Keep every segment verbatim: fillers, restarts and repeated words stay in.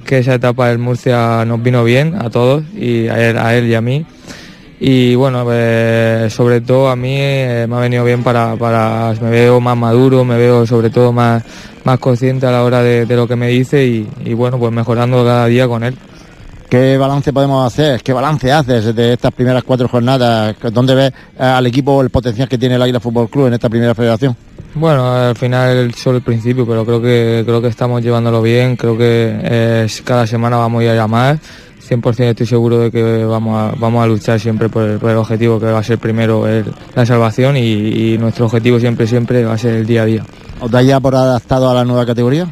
que esa etapa del Murcia nos vino bien a todos, y a él, a él y a mí. Y bueno, eh, sobre todo a mí eh, me ha venido bien para, para, me veo más maduro, me veo sobre todo más, más consciente a la hora de, de lo que me dice y, y bueno, pues mejorando cada día con él. ¿Qué balance podemos hacer? ¿Qué balance haces de estas primeras cuatro jornadas? ¿Dónde ves al equipo el potencial que tiene el Águila Fútbol Club en esta primera federación? Bueno, al final solo el principio, pero creo que creo que estamos llevándolo bien, creo que eh, cada semana vamos a ir a más. cien por ciento estoy seguro de que vamos a, vamos a luchar siempre por el, por el objetivo que va a ser primero el, la salvación y, y nuestro objetivo siempre, siempre va a ser el día a día. ¿Os dais ya por adaptado a la nueva categoría?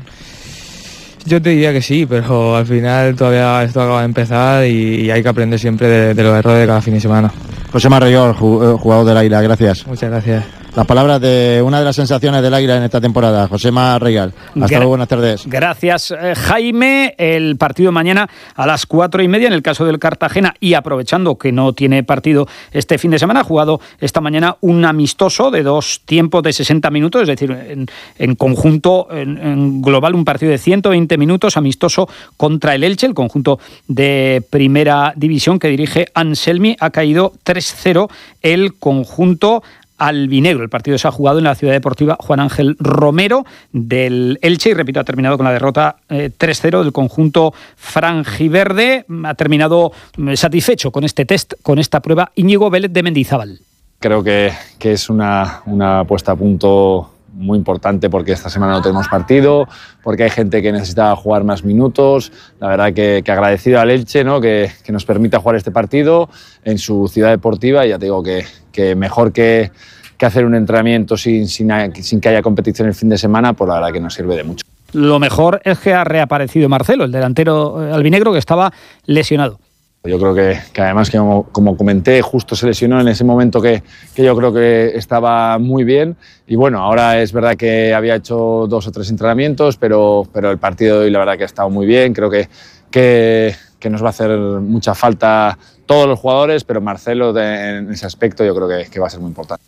Yo te diría que sí, pero al final todavía esto acaba de empezar y, y hay que aprender siempre de, de los errores de cada fin de semana. Josema Reyol, jugador del Águila, gracias. Muchas gracias. Las palabras de una de las sensaciones del Águila en esta temporada, Josema Reyol. Hasta Gra- luego, buenas tardes. Gracias, eh, Jaime. El partido mañana a las cuatro y media, en el caso del Cartagena, y aprovechando que no tiene partido este fin de semana, ha jugado esta mañana un amistoso de dos tiempos de sesenta minutos, es decir, en, en conjunto, en, en global, un partido de ciento veinte minutos, amistoso contra el Elche, el conjunto de primera división que dirige Anselmi. Ha caído tres cero el conjunto albinegro. El partido se ha jugado en la Ciudad Deportiva Juan Ángel Romero del Elche y, repito, ha terminado con la derrota eh, tres cero del conjunto franjiverde. Ha terminado eh, satisfecho con este test, con esta prueba, Íñigo Vélez de Mendizábal. Creo que, que es una, una puesta a punto muy importante porque esta semana no tenemos partido, porque hay gente que necesita jugar más minutos. La verdad que, que agradecido al Elche, ¿no? que, que nos permita jugar este partido en su ciudad deportiva, y ya te digo que, que mejor que, que hacer un entrenamiento sin, sin, sin que haya competición el fin de semana, pues la verdad que nos sirve de mucho. Lo mejor es que ha reaparecido Marcelo, el delantero albinegro, que estaba lesionado. Yo creo que, que además, que como, como comenté, justo se lesionó en ese momento que, que yo creo que estaba muy bien. Y bueno, ahora es verdad que había hecho dos o tres entrenamientos, pero, pero el partido de hoy la verdad que ha estado muy bien. Creo que, que, que nos va a hacer mucha falta todos los jugadores, pero Marcelo de, en ese aspecto yo creo que, que va a ser muy importante.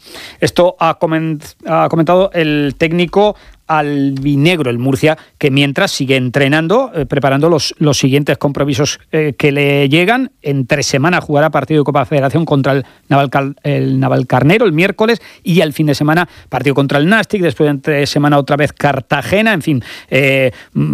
Esto ha, coment, ha comentado el técnico albinegro, el Murcia, que mientras sigue entrenando, eh, preparando los, los siguientes compromisos eh, que le llegan. Entre semana jugará partido de Copa Federación contra el, Naval, el Navalcarnero el miércoles, y al fin de semana partido contra el Nastic, después de entre semana otra vez Cartagena. En fin, eh,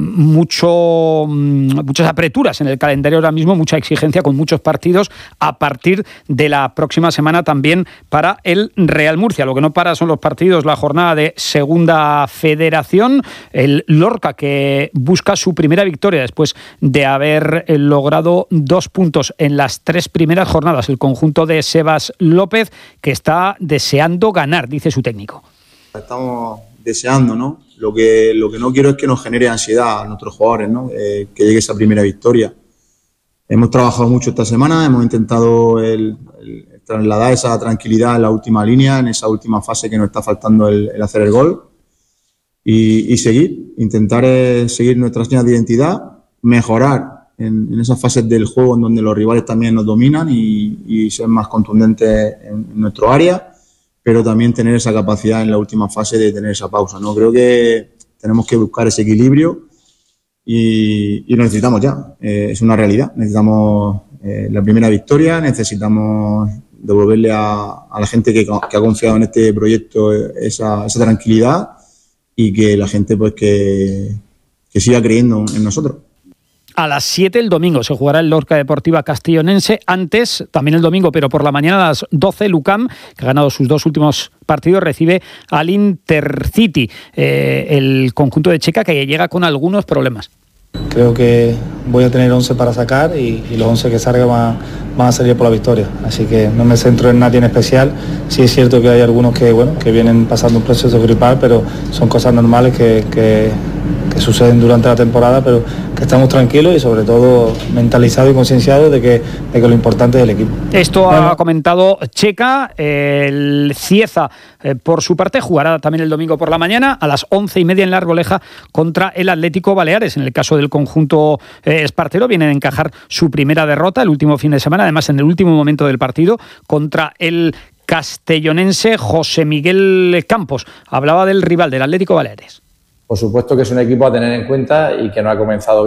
mucho, muchas apreturas en el calendario ahora mismo, mucha exigencia con muchos partidos a partir de la próxima semana también para el Real Murcia. Lo que no para son los partidos, la jornada de Segunda Federación. El Lorca, que busca su primera victoria después de haber logrado dos puntos en las tres primeras jornadas. El conjunto de Sebas López, que está deseando ganar, dice su técnico. Estamos deseando, ¿no? Lo que, lo que no quiero es que nos genere ansiedad a nuestros jugadores, ¿no? Eh, que llegue esa primera victoria. Hemos trabajado mucho esta semana, hemos intentado el, el trasladar esa tranquilidad en la última línea, en esa última fase que nos está faltando el, el hacer el gol. Y, y seguir, intentar eh, seguir nuestras líneas de identidad, mejorar en, en esas fases del juego en donde los rivales también nos dominan y, y ser más contundentes en, en nuestro área, pero también tener esa capacidad en la última fase de tener esa pausa, ¿no? Creo que tenemos que buscar ese equilibrio y, y lo necesitamos ya, eh, es una realidad. Necesitamos eh, la primera victoria, necesitamos devolverle a, a la gente que, que ha confiado en este proyecto esa, esa tranquilidad, y que la gente pues que, que siga creyendo en nosotros. A las siete el domingo se jugará el Lorca Deportiva Castellonense. Antes, también el domingo, pero por la mañana a las doce, Lucam, que ha ganado sus dos últimos partidos, recibe al Intercity, eh, el conjunto de Checa, que llega con algunos problemas. Creo que voy a tener once para sacar y, y los once que salgan van, van a salir por la victoria. Así que no me centro en nadie en especial. Sí es cierto que hay algunos que, bueno, que vienen pasando un proceso gripal, pero son cosas normales que, que, que suceden durante la temporada, pero que estamos tranquilos y sobre todo mentalizados y concienciados de que, de que lo importante es el equipo. Esto bueno. Ha comentado Checa. El Cieza, eh, por su parte, jugará también el domingo por la mañana a las once y media en La Arboleja contra el Atlético Baleares. En el caso del conjunto eh, espartero, viene a encajar su primera derrota el último fin de semana, además en el último momento del partido, contra el castellonense. José Miguel Campos hablaba del rival, del Atlético Baleares. Por supuesto que es un equipo a tener en cuenta y que no ha comenzado bien.